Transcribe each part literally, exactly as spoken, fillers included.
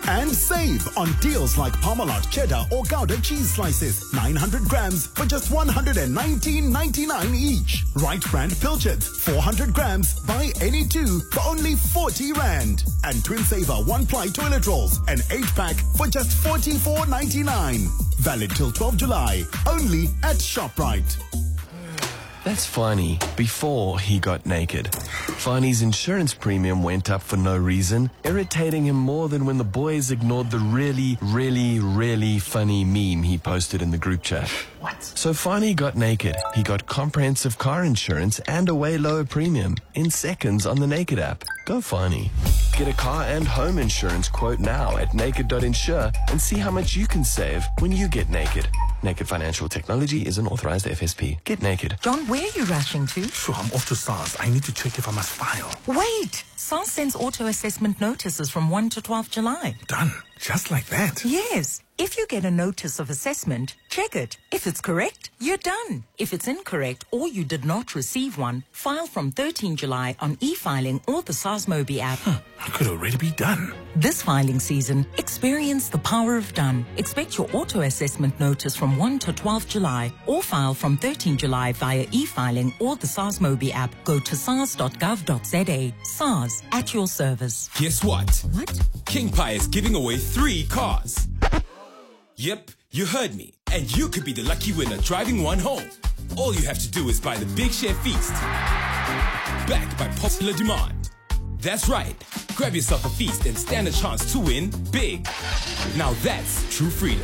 And save on deals like Parmalat cheddar or Gouda cheese slices, nine hundred grams for just one hundred nineteen ninety-nine each. Right brand pilchards, four hundred grams, buy any two for only forty rand. And Twin Saver one ply toilet rolls, an eight pack for just forty-four ninety-nine. Valid till twelfth July, only at ShopRite. That's Fani before he got naked. Fani's insurance premium went up for no reason, irritating him more than when the boys ignored the really, really, really funny meme he posted in the group chat. What? So Fani got naked. He got comprehensive car insurance and a way lower premium in seconds on the Naked app. Go Fani. Get a car and home insurance quote now at naked dot insure and see how much you can save when you get naked. Naked Financial Technology is an authorized F S P. Get naked. John, where are you rushing to? Sure, I'm off to SARS. I need to check if I must file. Wait! SARS sends auto-assessment notices from first to twelfth July. Done. Just like that. Yes. If you get a notice of assessment, check it. If it's correct, you're done. If it's incorrect or you did not receive one, file from thirteenth July on e-filing or the SARS Mobi app. Huh, I could already be done. This filing season, experience the power of done. Expect your auto-assessment notice from first to twelfth July or file from thirteenth July via e-filing or the SARS Mobi app. Go to sars dot gov dot za. SARS, at your service. Guess what? What? King Pie is giving away three cars. Yep, you heard me. And you could be the lucky winner driving one home. All you have to do is buy the Big Share Feast. Backed by popular demand. That's right. Grab yourself a feast and stand a chance to win big. Now that's true freedom.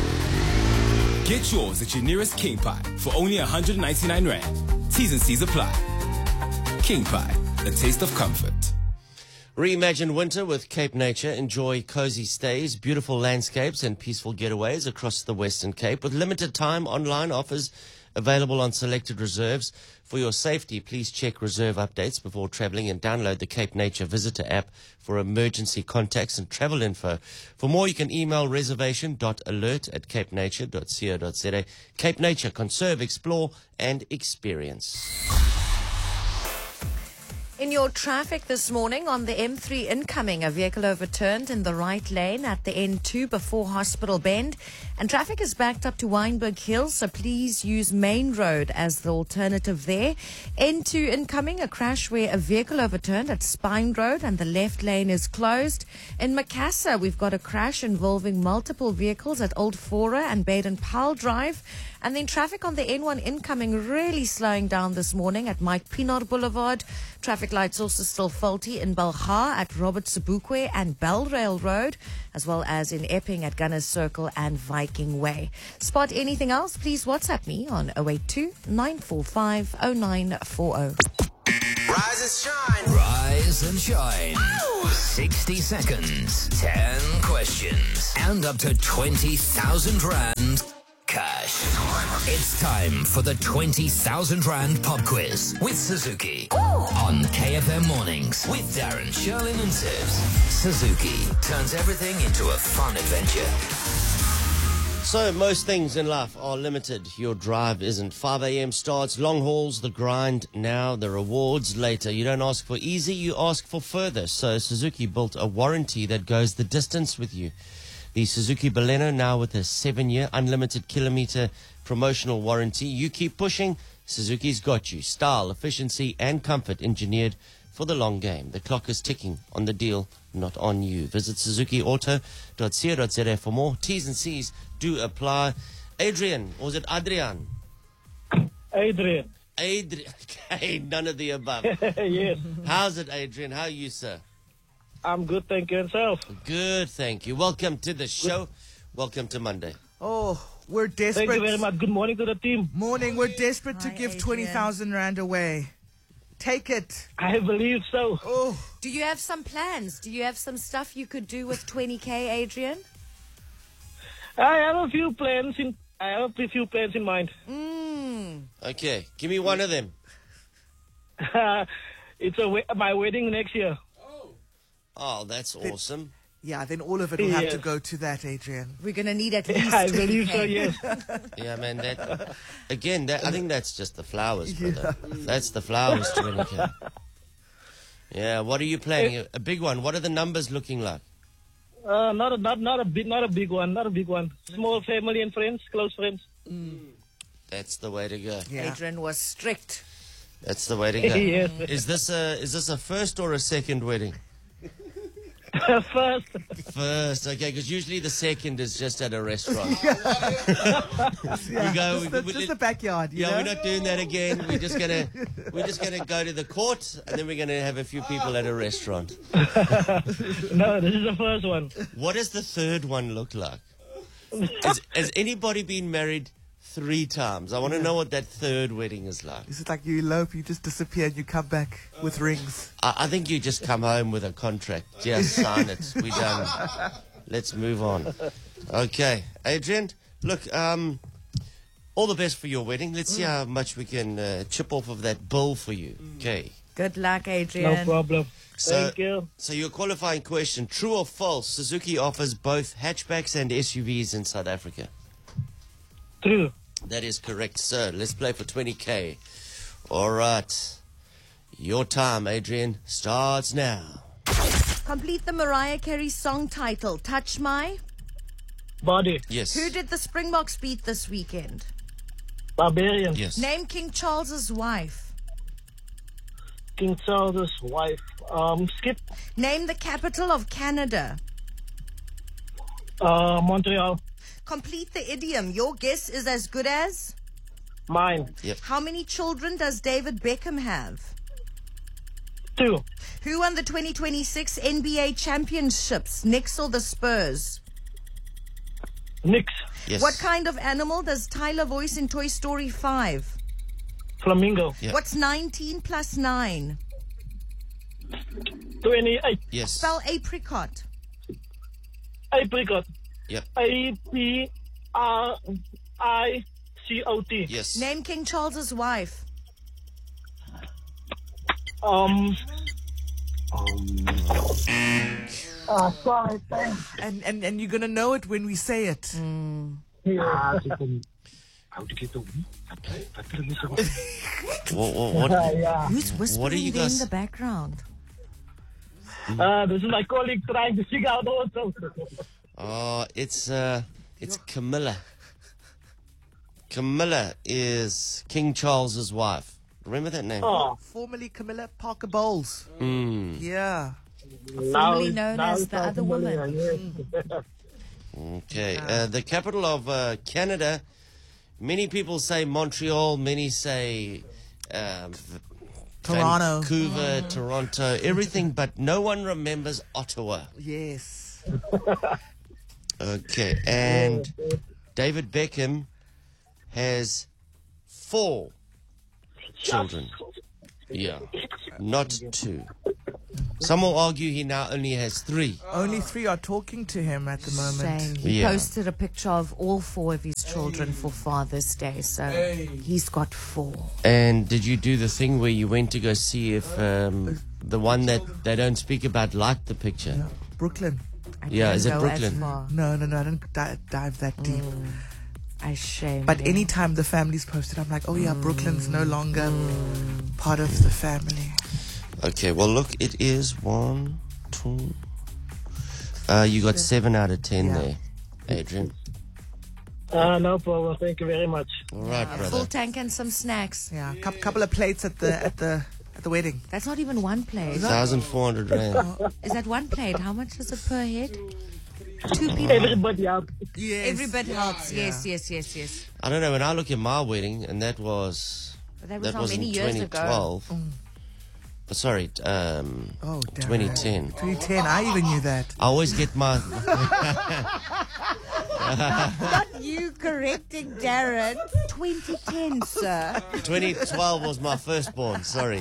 Get yours at your nearest King Pie for only one hundred ninety-nine rand. T's and C's apply. King Pie, a taste of comfort. Reimagine winter with Cape Nature. Enjoy cozy stays, beautiful landscapes and peaceful getaways across the Western Cape with limited time online offers available on selected reserves. For your safety, please check reserve updates before travelling and download the Cape Nature Visitor app for emergency contacts and travel info. For more, you can email reservation dot alert at cape nature dot co dot za. Cape Nature, conserve, explore and experience. In your traffic this morning on the M three incoming, a vehicle overturned in the right lane at the N two before Hospital Bend. And traffic is backed up to Wynberg Hill, so please use Main Road as the alternative there. N two incoming, a crash where a vehicle overturned at Spine Road and the left lane is closed. In Macassar, we've got a crash involving multiple vehicles at Old Fora and Baden-Powell Drive. And then traffic on the N one incoming really slowing down this morning at Mike Pinard Boulevard. Traffic lights also still faulty in Belha at Robert Sobukwe and Belrail Road, as well as in Epping at Gunners Circle and Viking Way. Spot anything else? Please WhatsApp me on zero eight two, nine four five, zero nine four zero. Rise and shine. Rise and shine. Ow. sixty seconds, ten questions, and up to twenty thousand rand cash. It's time for the twenty thousand rand pop quiz with Suzuki. Ooh. On K F M Mornings with Darren, Sherlyn and Tibbs. Suzuki turns everything into a fun adventure. So most things in life are limited. Your drive isn't. five a.m. starts, long hauls, the grind now, the rewards later. You don't ask for easy, you ask for further. So Suzuki built a warranty that goes the distance with you. The Suzuki Baleno now with a seven-year unlimited kilometer promotional warranty. You keep pushing, Suzuki's got you. Style, efficiency and comfort engineered for the long game. The clock is ticking on the deal, not on you. Visit suzuki auto dot co dot za for more. T's and C's do apply. Adrian, or is it Adrian? Adrian. Adrian. Okay, none of the above. Yes. How's it, Adrian? How are you, sir? I'm good, thank you. Yourself? Good, thank you. Welcome to the show. Welcome to Monday. Oh, we're desperate. Thank you very much. Good morning to the team. Morning. We're desperate Hi, to give Adrian. twenty thousand rand away. Take it. I believe so. Oh. Do you have some plans? Do you have some stuff you could do with twenty K, Adrian? I have a few plans in. I have a few plans in mind. Mm. Okay, give me one of them. It's a we- my wedding next year. Oh, that's awesome. Yeah, then all of it will have Yes. to go to that, Adrian. We're going to need at least I twenty believe K. so. Yes. Yeah, man, that, again, that, I think that's just the flowers, brother. That's the flowers, twenty K. Yeah, what are you planning? A big one. What are the numbers looking like? Uh, not a, not not a big not a big one, not a big one. Small family and friends, close friends. That's the way to go. Yeah. Adrian was strict. That's the way to go. Yes. Is this a is this a first or a second wedding? First, First, okay, because usually the second is just at a restaurant. Yeah, we go. just, We, the, we, just the backyard. You yeah, know? we're not doing that again. We're just gonna we're just gonna go to the court, and then we're gonna have a few people at a restaurant. no, this is the first one. What does the third one look like? Has, has anybody been married three times? I want to know what that third wedding is like. Is it like you elope, you just disappear, and you come back with rings? I, I think you just come home with a contract. Just sign it. We're done. Let's move on. Okay, Adrian, look, um, all the best for your wedding. Let's see how much we can uh, chip off of that bill for you. Okay. Good luck, No Adrian. problem. So, Thank you. so your qualifying question, true or false, Suzuki offers both hatchbacks and S U Vs in South Africa. True. That is correct, sir. Let's play for twenty K. All right. Your time, Adrian, starts now. Complete the Mariah Carey song title, Touch My. Body. Yes. Who did the Springboks beat this weekend? Barbarian. Yes. Name King Charles's wife. King Charles's wife. Um, Skip. Name the capital of Canada. Uh, Montreal. Complete the idiom, your guess is as good as. Mine. Yep. How many children does David Beckham have? Two. Who won the twenty twenty-six N B A championships, Knicks or the Spurs? Knicks. Yes. What kind of animal does Tyler voice in Toy Story five? Flamingo. Yep. What's nineteen plus nine? twenty-eight. Yes. Spell apricot. Apricot. Yep. A P R I C O T. Yes. Name King Charles's wife. Um. Uh, sorry, thanks. And, and and you're gonna know it when we say it. Yeah. What, what, what, yeah. Who's whispering What are you there guys- in the background? Uh, this is my colleague trying to figure out also. oh, it's, uh, it's Camilla. Camilla is King Charles's wife. Remember that name? Oh, Formerly Camilla Parker Bowles. Mm. Yeah. now Formerly it's- known now as it's the other familiar, woman. yes. Okay. Uh, the capital of uh, Canada, many people say Montreal, many say um, v- Toronto. Vancouver, Toronto, everything, but no one remembers Ottawa. Yes. Okay. And David Beckham has four children. Yeah. Not two. Some will argue he now only has three. Only three are talking to him at the moment. Shame. He Yeah. posted a picture of all four of his children for Father's Day, so he's got four. And did you do the thing where you went to go see if um, the one that they don't speak about liked the picture? Brooklyn. I Yeah, didn't is it go Brooklyn? as far. No, no, no. I didn't di- dive that deep. I shame. But him. anytime the family's posted, I'm like, oh yeah, Brooklyn's no longer part of the family. Okay, well, look, it is one, two. Uh, you got seven out of ten Yeah. there, Adrian. Uh, no problem. Thank you very much. All right, a full brother. tank and some snacks. Yeah, a cou- couple of plates at the at the at the wedding. That's not even one plate. one thousand four hundred rand. Is that one plate? How much is it per head? Two people. Everybody out. Yes. Every bit helps. Yes, yes, yes, yes. I don't know, when I look at my wedding, and that was... But that was that not was many in years twenty ago. twelve. Oh, sorry, um, Oh, damn. twenty ten. twenty ten. I even knew that. I always get my... Not you correcting Darren. twenty ten, sir. twenty twelve was my firstborn, sorry.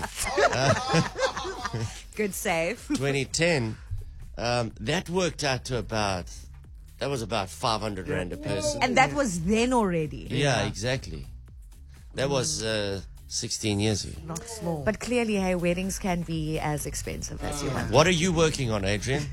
Good save. twenty ten, um, that worked out to about... That was about five hundred rand a person. And that was then already. Yeah, exactly. That was uh, sixteen years ago. Not small. But clearly, hey, weddings can be as expensive as you want. What are you working on, Adrian?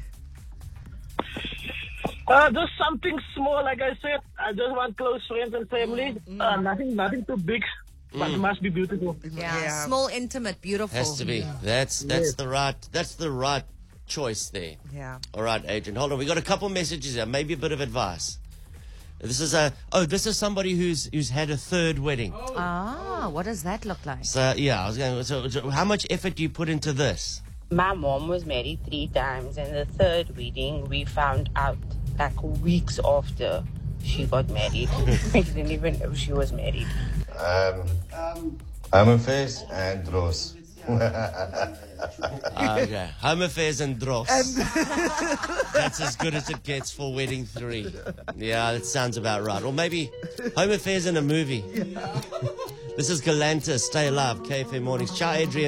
Uh, just something small, like I said. I just want close friends and family. Uh, nothing, nothing too big, but must be beautiful. Yeah. Yeah. Small, intimate, beautiful. Has to be. That's that's the right. That's the right choice there. Yeah. All right, Adrian. Hold on. We got a couple messages here. Maybe a bit of advice. This is a oh, this is somebody who's who's had a third wedding. Ah, what does that look like? So yeah, I was going. So, so how much effort do you put into this? My mom was married three times, and the third wedding we found out like weeks after she got married. We didn't even know she was married. Um, Home Affairs and Dross. Okay, Home Affairs and Dross. That's as good as it gets for wedding three. Yeah, that sounds about right. Or maybe Home Affairs in a movie. This is Galantis. Stay alive. K F M Mornings. Ciao, Adrian.